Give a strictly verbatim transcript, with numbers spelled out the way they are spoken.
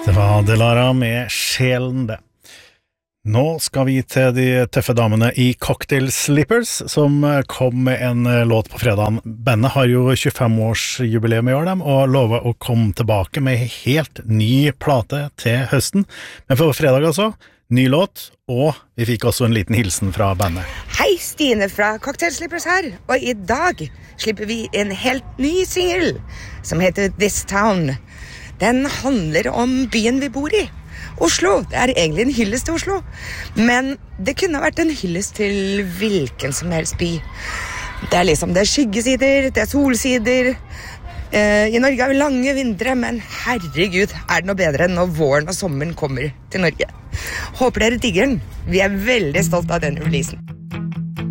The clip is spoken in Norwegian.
Det var Delara med Sjelen det. Nå skal vi til de tøffe damene i Cocktail Slippers, som kom med en låt på fredagen. Bandet har jo tjuefem års jubileum i år, dem, og lover å komme tilbake med helt ny plate til høsten. Men for fredag altså, ny låt, og vi fikk også en liten hilsen fra bandet. Hei, Stine fra Cocktail Slippers her, og i dag slipper vi en helt ny single som heter This Town. Den handler om byen vi bor i. Oslo, det er egentlig en hyllest til Oslo, men det kunne vært en hyllest til hvilken som helst by. Det er liksom, det er skyggesider, det er solsider. Eh, I Norge har vi lange vintre, men herregud, er det noe bedre enn når våren og sommeren kommer til Norge. Håper dere digger den. Vi er veldig stolt av den releasen.